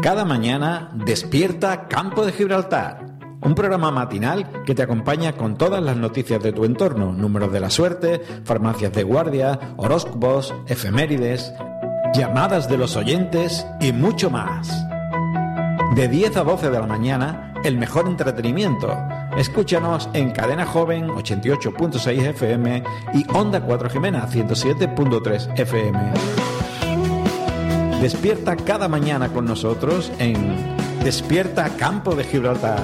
Cada mañana despierta Campo de Gibraltar, un programa matinal que te acompaña con todas las noticias de tu entorno, números de la suerte, farmacias de guardia, horóscopos, efemérides, llamadas de los oyentes y mucho más. De 10 a 12 de la mañana, el mejor entretenimiento. Escúchanos en Cadena Joven 88.6 FM y Onda 4 Jimena 107.3 FM. Despierta cada mañana con nosotros en Despierta Campo de Gibraltar.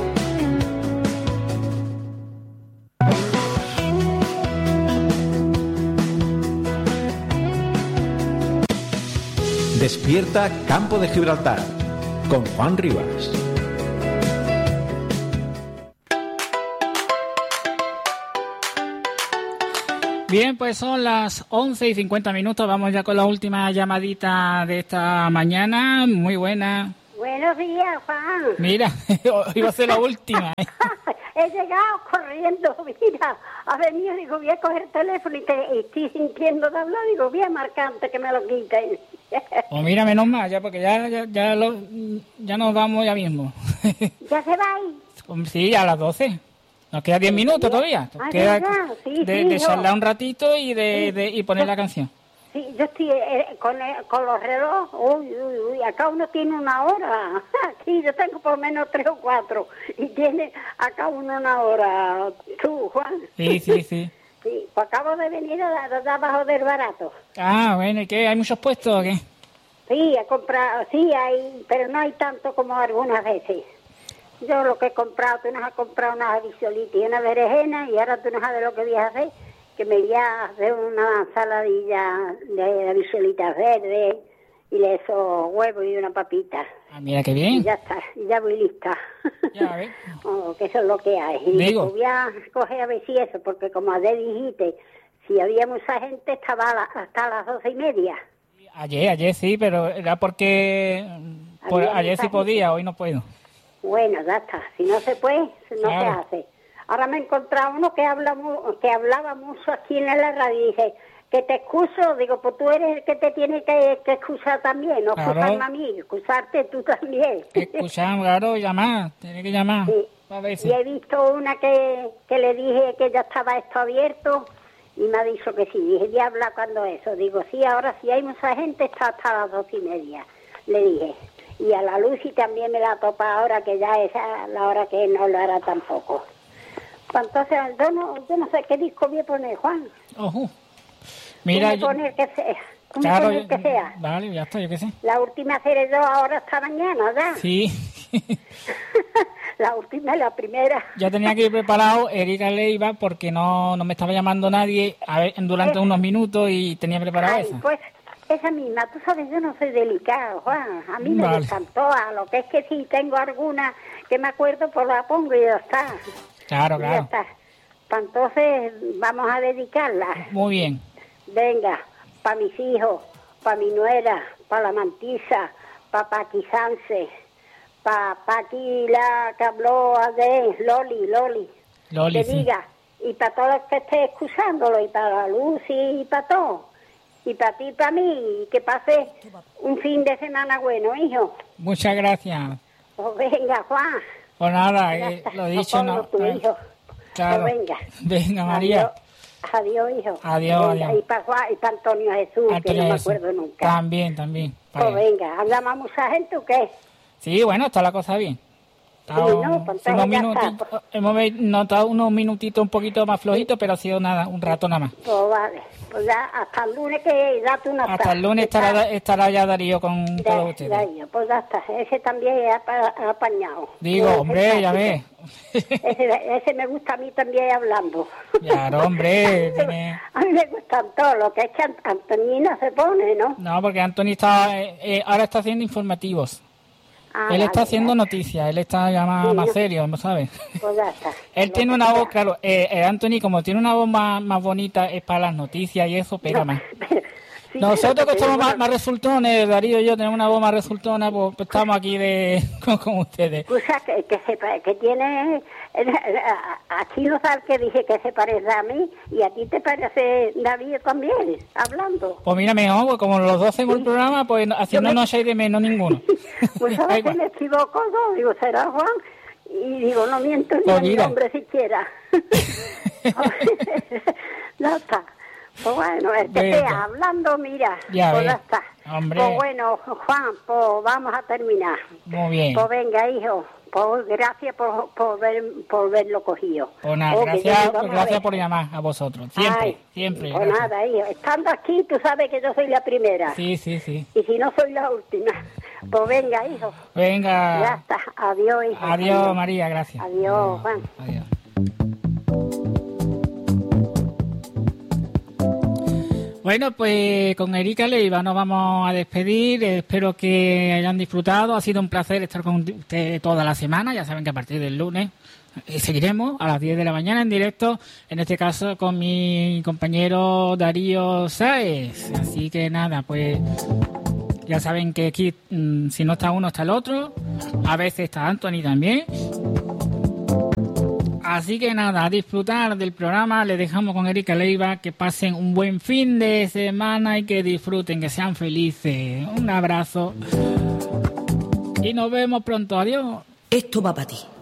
Despierta Campo de Gibraltar con Juan Rivas. Bien, pues son las 11:50. Vamos ya con la última llamadita de esta mañana. Muy buena. Buenos días, Juan. Mira, iba a ser la última. He llegado corriendo, mira, ha venido, digo, voy a coger el teléfono y estoy sintiendo de hablar, digo, voy a marcar antes que me lo quiten. Pues mira, menos mal, ya porque ya nos vamos ya mismo. ¿Ya se va? Sí, a las 12. Nos queda 10 minutos todavía. Nos queda de charlar un ratito y poner la canción. Sí, yo estoy con los relojes, uy, acá uno tiene una hora. Aquí yo tengo por lo menos 3 o 4 y tiene acá uno una hora. ¿Tú, Juan? Sí. Sí, pues acabo de venir de abajo del barato. Ah, bueno, ¿y qué? ¿Hay muchos puestos o qué? Sí, he comprado, sí hay, pero no hay tanto como algunas veces. Yo lo que he comprado, tú nos has comprado unas habichuelitas y una berenjena y ahora tú no sabes lo que voy a hacer, que me voy a hacer una ensaladilla de habichuelitas verdes y le echo huevos y una papita. Ah, mira qué bien. Y ya está, y ya voy lista. Ya ves. Que eso es lo que hay. Y digo, voy a coger a ver si eso, porque como ayer dijiste, si había mucha gente estaba hasta las 12:30. Ayer sí, pero era porque ayer sí podía, hoy no puedo. Bueno, ya está. Si no se puede, no se hace. Ahora me he encontrado uno que hablaba mucho aquí en la radio y dice, que te excuso. Digo, pues tú eres el que te tiene que excusar también, no excusarme a mí, excusarte tú también. Excusar, claro, llamar, tiene que llamar. Sí. A veces. Y he visto una que le dije que ya estaba esto abierto y me ha dicho que sí. Dije, voy a hablar cuando eso. Digo, sí, ahora sí hay mucha gente, está hasta las 12:30. Le dije. Y a la Lucy también me la topa ahora, que ya es a la hora que no lo hará tampoco. Pues entonces, yo no sé qué disco voy a poner, Juan. Ojo. Mira, poner que sea. Claro, poner que sea. Vale, ya está, yo qué sé. La última seré yo ahora esta mañana, ¿verdad? Sí. La última y la primera. Ya tenía que ir preparado Erika Leiva porque no me estaba llamando nadie durante unos minutos y tenía preparado esa. Pues esa misma, tú sabes, yo no soy delicado, Juan. A mí me encantó, a lo que es que si tengo alguna que me acuerdo, pues la pongo y ya está. Claro. Ya está. Pues entonces vamos a dedicarla. Muy bien. Venga, para mis hijos, para mi nuera, para la Mantisa, para Paqui Sánchez, para Paqui la que habló de Loli, que sí. diga, y para todos los que esté escuchándolo, y para la Lucy y para todos. Y para ti y para mí, y que pase un fin de semana bueno, hijo. Muchas gracias. Pues venga, Juan. Pues nada, lo dicho, ¿no? Tu hijo. Claro. Pues venga, María. Adiós, hijo. Adiós. Y para Juan, y para Antonio Jesús, que no me acuerdo nunca. También. Pues venga, ¿hablamos a mucha gente o qué? Sí, bueno, está la cosa bien. Hemos notado unos minutitos un poquito más flojitos, pero ha sido nada, un rato nada más. Pues vale, pues ya hasta el lunes que ya tú no estás. Hasta el lunes estará ya Darío con todos ustedes. Darío, pues ya está, ese también es apañado. Digo, hombre, ya ves. Ese me gusta a mí también hablando. Claro, hombre. A mí me gustan todos, lo que es que Antonina se pone, ¿no? No, porque Antonio ahora está haciendo informativos. Él está haciendo noticias, él está ya más serio, ¿no sabes? Pues ya está. Él tiene una voz, claro, Anthony, como tiene una voz más bonita, es para las noticias y eso, pega más. Sí, nosotros que somos más resultones, Darío y yo tenemos una voz más resultona, pues estamos aquí con ustedes. Cosa que sepa, que tiene Aquí no sabes que dije que se parece a mí, y a ti te parece David también, hablando. Pues mira, mejor, pues como los dos hacemos el programa, pues haciendo no hay de menos ninguno. Pues a veces me equivoco, ¿no? Digo, será Juan, y digo, no miento ni pues mi nombre siquiera. Ya está. Pues bueno, el que esté hablando, mira, ya pues ya está. Hombre. Pues bueno, Juan, pues vamos a terminar. Muy bien. Pues venga, hijo, pues gracias por verlo cogido. Pues nada, gracias por llamar a vosotros. Siempre, siempre. Pues gracias. nada, hijo, estando aquí, tú sabes que yo soy la primera. Sí. Y si no, soy la última. Pues venga, hijo. Venga. Ya está, adiós, hijo. Adiós, María, gracias. Adiós, Juan. Adiós. Bueno, pues con Erika Leiva nos vamos a despedir. Espero que hayan disfrutado. Ha sido un placer estar con ustedes toda la semana. Ya saben que a partir del lunes seguiremos a las 10 de la mañana en directo. En este caso con mi compañero Darío Sáez. Así que nada, pues ya saben que aquí si no está uno está el otro. A veces está Anthony también. Así que nada, a disfrutar del programa. Les dejamos con Erika Leiva. Que pasen un buen fin de semana y que disfruten, que sean felices. Un abrazo y nos vemos pronto. Adiós. Esto va para ti.